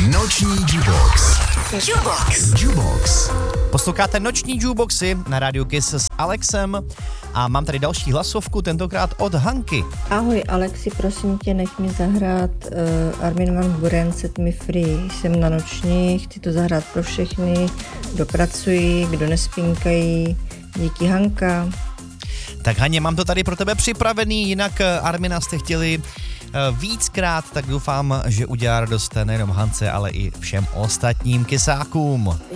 Noční Jukebox. Jukebox. Posloucháte Noční Jukeboxy na rádiu Kiss s Alexem a mám tady další hlasovku, tentokrát od Hanky. Ahoj Alexi, prosím tě, nech mi zahrát Armin van Buuren Set Me Free. Jsem na noční, chci to zahrát pro všechny, kdo pracují, kdo nespínkají. Díky Hanka. Tak Haně, mám to tady pro tebe připravený, jinak Armina jste chtěli víckrát, tak doufám, že udělá radost nejenom Hance, ale i všem ostatním kysákům.